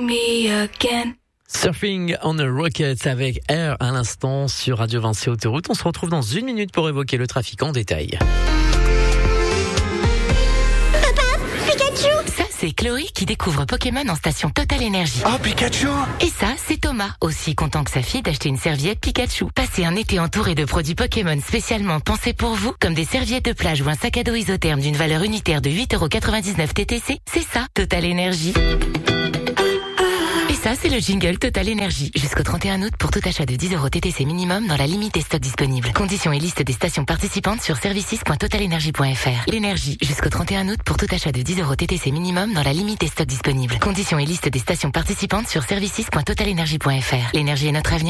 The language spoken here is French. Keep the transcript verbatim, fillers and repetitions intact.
me again. Surfing on a Rocket avec Air à l'instant sur Radio Vinci Autoroute. On se retrouve dans une minute pour évoquer le trafic en détail. Ça, c'est Chloé qui découvre Pokémon en station Total Energy. Oh, Pikachu! Et ça, c'est Thomas, aussi content que sa fille d'acheter une serviette Pikachu. Passez un été entouré de produits Pokémon spécialement pensés pour vous, comme des serviettes de plage ou un sac à dos isotherme d'une valeur unitaire de huit euros quatre-vingt-dix-neuf T T C. C'est ça, Total Energy. Et ça, c'est le jingle Total Energy. Jusqu'au trente et un août pour tout achat de dix euros T T C minimum dans la limite des stocks disponibles. Conditions et liste des stations participantes sur services point total energy point f r. L'énergie, jusqu'au trente et un août pour tout achat de dix euros T T C minimum dans la limite des stocks disponibles. Conditions et liste des stations participantes sur services point total energy point f r. L'énergie est notre avenir.